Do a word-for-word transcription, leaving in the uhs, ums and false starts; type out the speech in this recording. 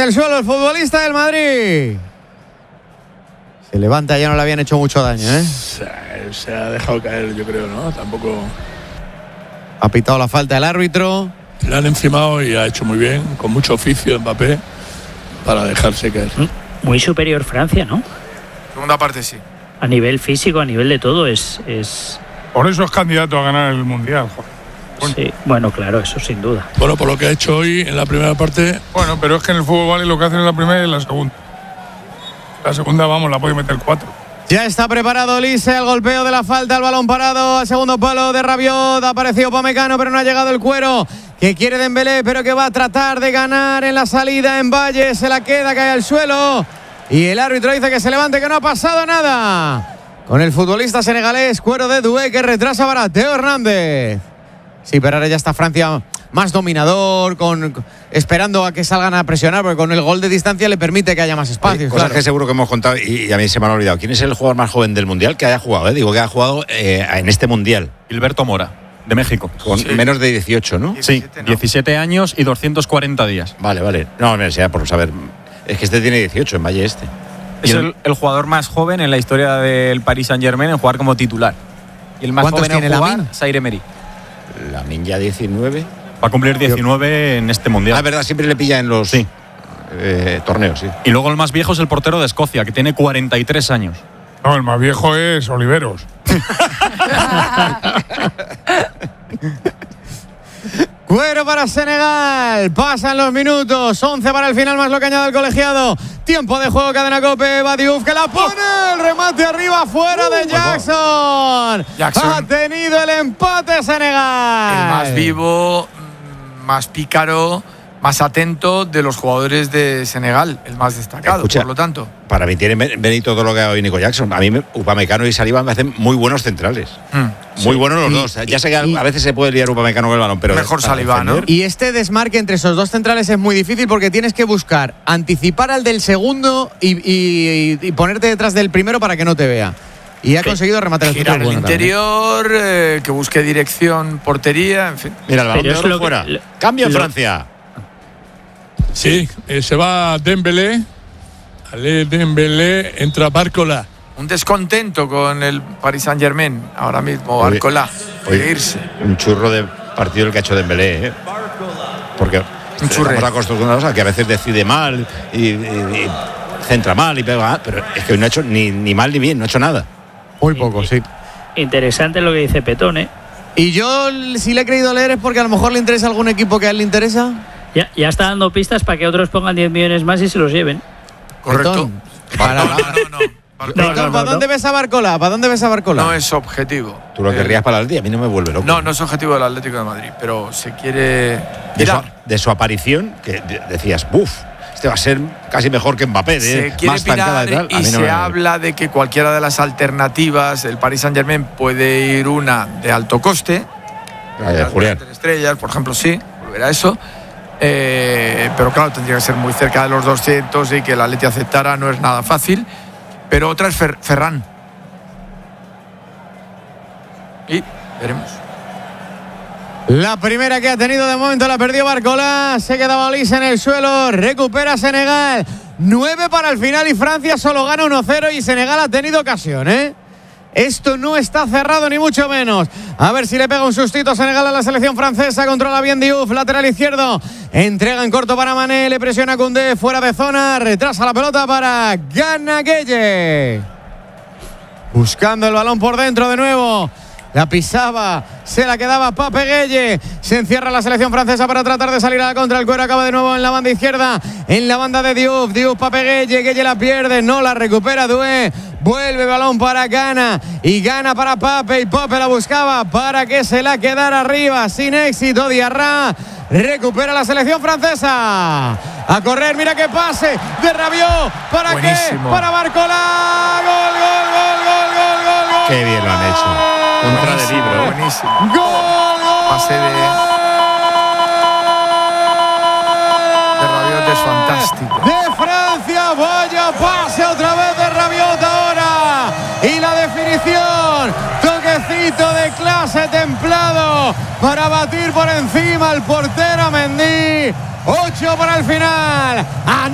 el suelo el futbolista del Madrid. Se levanta, ya no le habían hecho mucho daño, ¿eh? Se, se ha dejado caer, yo creo, ¿no? Tampoco... Ha pitado la falta el árbitro. Le han encimado y ha hecho muy bien, con mucho oficio Mbappé, para dejarse caer. Muy superior Francia, ¿no? Segunda parte sí. A nivel físico, a nivel de todo, es... es... Por eso es candidato a ganar el Mundial, joder. Bueno. Sí, bueno, claro, eso sin duda. Bueno, por lo que ha hecho hoy en la primera parte... Bueno, pero es que en el fútbol vale lo que hacen en la primera y en la segunda. La segunda, vamos, la puede meter cuatro. Ya está preparado Olise, el golpeo de la falta, el balón parado, al segundo palo de Rabiot, ha aparecido Upamecano, pero no ha llegado el cuero, que quiere Dembélé, pero que va a tratar de ganar en la salida en Valle, se la queda, cae al suelo, y el árbitro dice que se levante, que no ha pasado nada. Con el futbolista senegalés, cuero de Doué, que retrasa para Teo Hernández. Sí, pero ahora ya está Francia más dominador, con, esperando a que salgan a presionar, porque con el gol de distancia le permite que haya más espacios. Oye, cosas claro. que seguro que hemos contado y, y a mí se me han olvidado. ¿Quién es el jugador más joven del Mundial que haya jugado? Eh? Digo que ha jugado eh, en este Mundial. Gilberto Mora, de México. Con sí. menos de dieciocho, ¿no? Sí, ¿no? diecisiete años y doscientos cuarenta días. Vale, vale. No, no, sea por saber. Es que este tiene dieciocho en Valle este. Es el, el jugador más joven en la historia del Paris Saint-Germain en jugar como titular. Y el más ¿Cuántos joven en tiene jugar, Lamine? Zaire Emery. Lamine ya diecinueve. Va a cumplir diecinueve en este Mundial. Ah, verdad, siempre le pilla en los sí. eh, torneos, sí. Y luego el más viejo es el portero de Escocia, que tiene cuarenta y tres años. No, el más viejo es Oliveros. Cuero para Senegal, pasan los minutos, once para el final más lo que añade el colegiado. Tiempo de juego, cadena Cope, va Diouf que la pone, el remate arriba, fuera de Jackson. Jackson. Ha tenido el empate Senegal. El más vivo, más pícaro, más atento de los jugadores de Senegal, el más destacado, Escucha, por lo tanto. Para mí tiene Benito todo lo que ha hoy Nico Jackson. A mí me, Upamecano y Saliba me hacen muy buenos centrales. Mm. Muy Sí. buenos los Y, dos. Ya sé que y, a veces se puede liar Upamecano con el balón, pero mejor para Saliba, ¿no? defender, Y este desmarque entre esos dos centrales es muy difícil porque tienes que buscar anticipar al del segundo y, y, y ponerte detrás del primero para que no te vea. Y ha conseguido rematar el Girar centro. el Bueno, interior, eh, que busque dirección, portería, en fin. Mira, el balón Pero de es oro lo que- fuera. lo- Cambio en lo- Francia. Sí, eh, se va Dembélé. Ale Dembélé, entra Bárcola. Un descontento con el Paris Saint-Germain ahora mismo, Oye, Arcolá, oye, de irse. Un churro de partido el que ha hecho Dembélé, ¿eh? Porque Un churre. estamos acostumbrados a que a veces decide mal y, y- y centra mal y pega, pero es que hoy no ha hecho ni, ni mal ni bien, no ha hecho nada. Muy poco, sí. Interesante lo que dice Petón, ¿eh? Y yo, si le he creído leer, es porque a lo mejor le interesa algún equipo que a él le interesa. Ya, ya está dando pistas para que otros pongan diez millones más y se los lleven. Correcto. Betón, para- No, no, no. Barcola No, no, Betón, ¿para no, dónde no. ves a Barcola? ¿Para dónde ves a Barcola? no es objetivo. Tú lo Eh, querrías para el día, a mí no me vuelve loco. No, no es objetivo del Atlético de Madrid, pero se quiere de, su, pirar. de su aparición, que de- decías, buf, este va a ser casi mejor que Mbappé, Se de, quiere más tancada pirar y tal. A y mí no se me- habla de que cualquiera de las alternativas, el Paris Saint-Germain puede ir una de alto coste. Ah, de Julián. Las estrellas, por ejemplo, sí, volver a eso. Eh, pero claro, tendría que ser muy cerca de los doscientos y que el Atleti aceptara, no es nada fácil. Pero otra es Fer- Ferran. Y veremos. La primera que ha tenido de momento la perdió Barcola. Se quedaba Olise en el suelo. Recupera Senegal. nueve para el final y Francia solo gana uno cero y Senegal ha tenido ocasión, ¿eh? Esto no está cerrado ni mucho menos. A ver si le pega un sustito a Senegal a la selección francesa. Controla bien Diouf, lateral izquierdo. Entrega en corto para Mané. Le presiona Koundé fuera de zona. Retrasa la pelota para Gana Gueye. Buscando el balón por dentro de nuevo. La pisaba, se la quedaba Pape Gueye. Se encierra la selección francesa para tratar de salir a la contra. El cuero acaba de nuevo en la banda izquierda. En la banda de Diouf. Diouf, Pape Gueye. Gueye la pierde. No la recupera Doué. Vuelve balón para Gana. Y Gana para Pape. Y Pape la buscaba para que se la quedara arriba. Sin éxito. Diarra. Recupera la selección francesa. A correr. Mira qué pase de Rabiot. ¿Para Buenísimo. qué? Para Barcola. Gol, gol, gol, gol, gol, gol, gol. Qué bien lo han hecho. Contra de libro, ¿eh? Buenísimo. ¡Gol, gol! Pase de, de Rabiot es fantástico. De Francia, vaya pase otra vez de Rabiot ahora. Y la definición, toquecito de clase templado para batir por encima al portero Mendy. ocho para el final.